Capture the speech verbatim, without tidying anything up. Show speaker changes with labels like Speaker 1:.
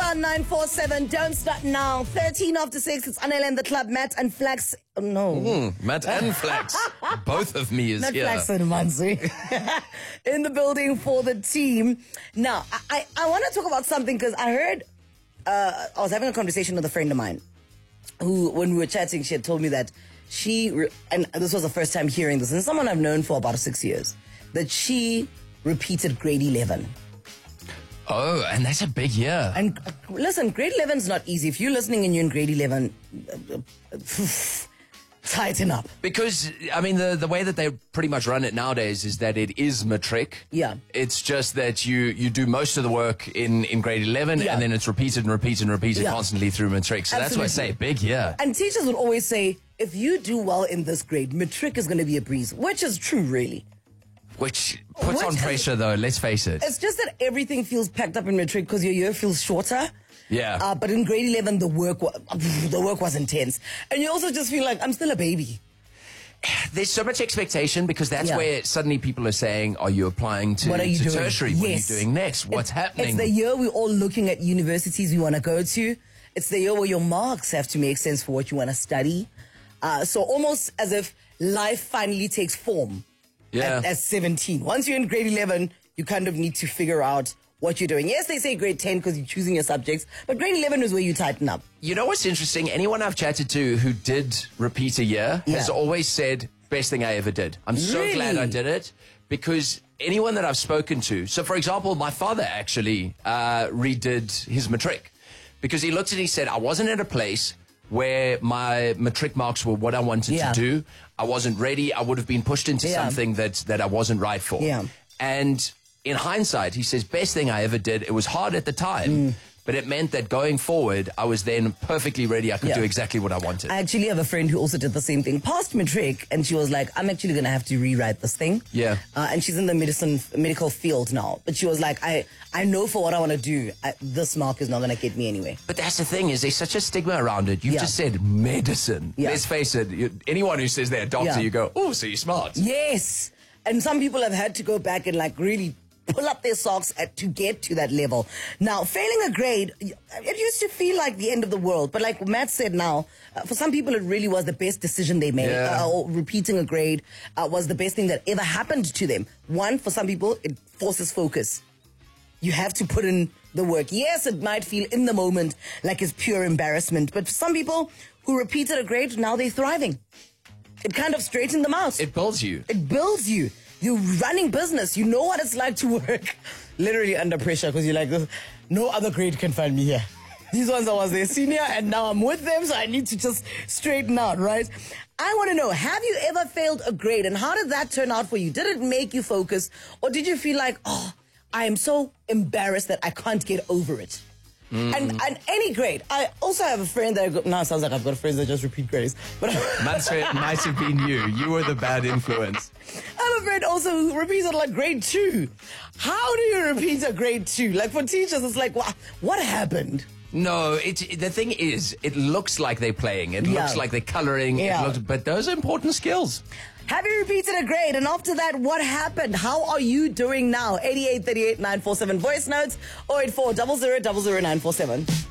Speaker 1: eight nine four seven. Don't start now. thirteen after six. It's Anel and the Club. Matt and Flax. Oh, no.
Speaker 2: Mm, Matt and Flax. Both of me is
Speaker 1: Not
Speaker 2: here.
Speaker 1: Flax and Manzi. In the building for the team. Now, I, I, I want to talk about something because I heard, uh, I was having a conversation with a friend of mine who, when we were chatting, she had told me that she, re- and this was the first time hearing this, and someone I've known for about six years, that she repeated grade eleven.
Speaker 2: Oh, and that's a big year.
Speaker 1: And uh, listen, grade eleven is not easy. If you're listening and you're in grade eleven, uh, uh, tighten up.
Speaker 2: Because, I mean, the, the way that they pretty much run it nowadays is that it is matric.
Speaker 1: Yeah.
Speaker 2: It's just that you, you do most of the work in, in grade eleven,
Speaker 1: Yeah.
Speaker 2: and then it's repeated and repeated and repeated
Speaker 1: Yeah.
Speaker 2: constantly through matric. So
Speaker 1: Absolutely.
Speaker 2: that's why I say big year.
Speaker 1: And teachers would always say, if you do well in this grade, matric is going to be a breeze, which is true, really.
Speaker 2: Which puts
Speaker 1: Which
Speaker 2: on
Speaker 1: is-
Speaker 2: pressure, though, let's face it.
Speaker 1: It's just that everything feels packed up in matric because your year feels shorter.
Speaker 2: Yeah.
Speaker 1: Uh, but in grade eleven, the work wa- the work was intense, and you also just feel like I'm still a baby.
Speaker 2: There's so much expectation because that's
Speaker 1: Yeah.
Speaker 2: where suddenly people are saying, are you applying to,
Speaker 1: What are you
Speaker 2: to
Speaker 1: doing?
Speaker 2: tertiary? What
Speaker 1: Yes.
Speaker 2: are you doing next? What's
Speaker 1: It's-
Speaker 2: happening?
Speaker 1: It's the year we're all looking at universities we want to go to. It's the year where your marks have to make sense for what you want to study. Uh, so almost as if life finally takes form.
Speaker 2: Yeah.
Speaker 1: At, at seventeen. Once you're in grade eleven, you kind of need to figure out what you're doing. Yes, they say grade ten because you're choosing your subjects, but grade eleven is where you tighten up.
Speaker 2: You know what's interesting? Anyone I've chatted to who did repeat a year
Speaker 1: Yeah.
Speaker 2: has always said, best thing I ever did. I'm so
Speaker 1: Really?
Speaker 2: glad I did it because anyone that I've spoken to, so for example, my father actually uh, redid his matric because he looked at it and he said, I wasn't at a place where my matric marks were what I wanted
Speaker 1: Yeah.
Speaker 2: to do. I wasn't ready. I would have been pushed into
Speaker 1: Yeah.
Speaker 2: something that, that I wasn't right for.
Speaker 1: Yeah.
Speaker 2: And in hindsight, he says, best thing I ever did. It was hard at the time,
Speaker 1: Mm.
Speaker 2: but it meant that going forward, I was then perfectly ready. I could
Speaker 1: Yeah.
Speaker 2: do exactly what I wanted.
Speaker 1: I actually have a friend who also did the same thing, passed matric, and she was like, I'm actually going to have to rewrite this thing.
Speaker 2: Yeah.
Speaker 1: Uh, and she's in the medicine medical field now. But she was like, I, I know for what I want to do, I, this mark is not going to get me anyway.
Speaker 2: But that's the thing, is there's such a stigma around it. You've
Speaker 1: Yeah.
Speaker 2: just said medicine.
Speaker 1: Yeah.
Speaker 2: Let's face it, you, anyone who says they're a doctor,
Speaker 1: Yeah.
Speaker 2: you go, oh, so you're smart.
Speaker 1: Yes. And some people have had to go back and like really pull up their socks at, to get to that level. Now, failing a grade, it used to feel like the end of the world. But like Matt said now, uh, for some people, it really was the best decision they made.
Speaker 2: Yeah.
Speaker 1: Uh, or repeating a grade uh, was the best thing that ever happened to them. One, for some people, it forces focus. You have to put in the work. Yes, it might feel in the moment like it's pure embarrassment. But for some people who repeated a grade, now they're thriving. It kind of straightened them out.
Speaker 2: It builds you.
Speaker 1: It builds you. You're running business. You know what it's like to work literally under pressure because you're like, no other grade can find me here. These ones I was their senior and now I'm with them, so I need to just straighten out, right? I want to know, have you ever failed a grade and how did that turn out for you? Did it make you focus or did you feel like, oh, I am so embarrassed that I can't get over it? Mm. And, and any grade. I also have a friend that I go, now it sounds like I've got friends that just repeat grades. But
Speaker 2: Mansfield might have been you. You were the bad influence.
Speaker 1: I have a friend also who repeated like grade two. How do you repeat a grade two? Like for teachers, it's like, what, what happened?
Speaker 2: No, it, the thing is, it looks like they're playing. It
Speaker 1: Yeah.
Speaker 2: looks like they're coloring.
Speaker 1: Yeah.
Speaker 2: It looks, but those are important skills.
Speaker 1: Have you repeated a grade? And after that, what happened? How are you doing now? eighty-eight thirty-eight nine four seven voice notes or eight four zero zero zero zero nine four seven.